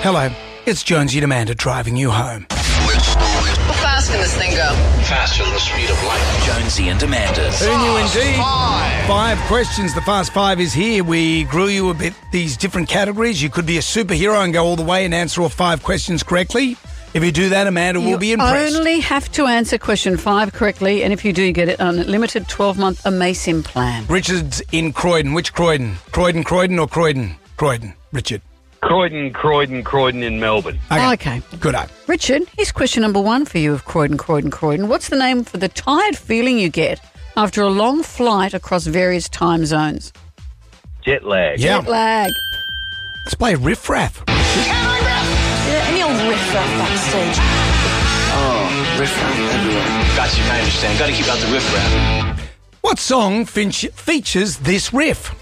Hello, it's Jonesy Demander driving you home. How fast can this thing go? Faster than the speed of light. Jonesy and Demanders. Who knew indeed? 5 questions. The Fast Five is here. We grew you a bit, these different categories. You could be a superhero and go all the way and answer all 5 questions correctly. If you do that, Amanda will be impressed. You only have to answer question 5 correctly, and if you do, you get an unlimited 12-month Amasim plan. Richard's in Croydon. Which Croydon? Croydon or Croydon? Croydon. Richard. Croydon in Melbourne. Okay. Good eye. Richard, here's question number 1 for you of Croydon. What's the name for the tired feeling you get after a long flight across various time zones? Jet lag. Yeah. Jet lag. Let's play Riff Raff. Yeah, any old riff-raff backstage. Oh, riff-raff everywhere. Gotcha, I understand. Got to keep out the riff-raff. What song features this riff?